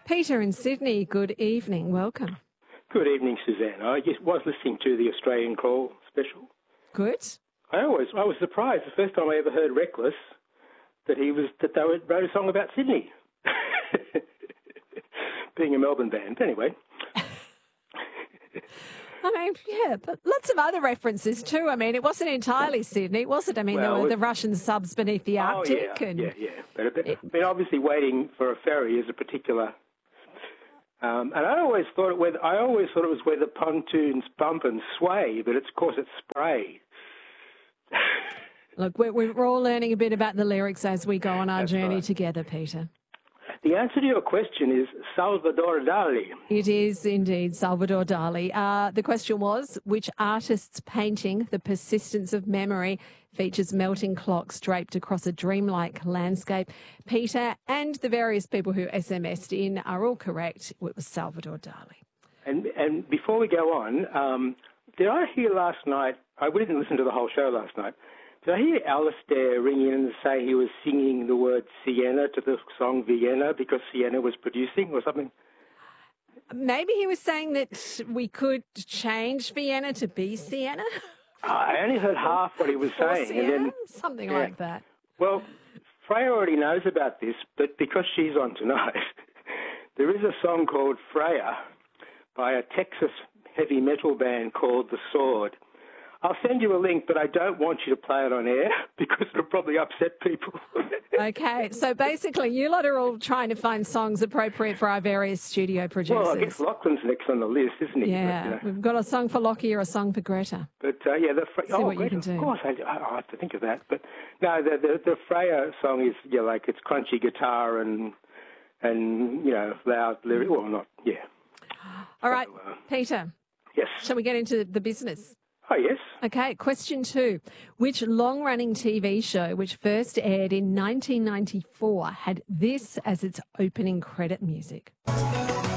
Peter in Sydney, good evening. Welcome. Good evening, Suzanne. I just was listening to the Australian Call special. Good. I was surprised the first time I ever heard Reckless that they wrote a song about Sydney. Being a Melbourne band, anyway. I mean, yeah, but lots of other references too. I mean, it wasn't entirely Sydney, was it? I mean, there were the Russian subs beneath the Arctic. Yeah. But obviously waiting for a ferry is a particular... and I always thought it was where the pontoons bump and sway, but of course it's spray. Look, we're all learning a bit about the lyrics as we go on our journey together, Peter. The answer to your question is Salvador Dali. It is indeed Salvador Dali. The question was, which artist's painting, The Persistence of Memory, features melting clocks draped across a dreamlike landscape? Peter and the various people who SMS'd in are all correct. It was Salvador Dali. And before we go on, did I hear last night, I didn't listen to the whole show last night, did I hear Alistair ring in and say he was singing the word Sienna to the song Vienna because Sienna was producing or something? Maybe he was saying that we could change Vienna to be Sienna. I only heard half what he was saying. Sienna? And then, something like that. Well, Freya already knows about this, but because she's on tonight, there is a song called Freya by a Texas heavy metal band called The Sword. I'll send you a link, but I don't want you to play it on air because it'll probably upset people. Okay, so basically you lot are all trying to find songs appropriate for our various studio producers. Well, I guess Lachlan's next on the list, isn't he? Yeah, but, we've got a song for Lockie or a song for Greta. But, See what you can do. Of course, I have to think of that. But, no, the Freya song is, it's crunchy guitar and loud lyrics. Well, not, yeah. All right, Peter. Yes. Shall we get into the business? Oh, yes. Okay, question 2. Which long-running TV show, which first aired in 1994, had this as its opening credit music?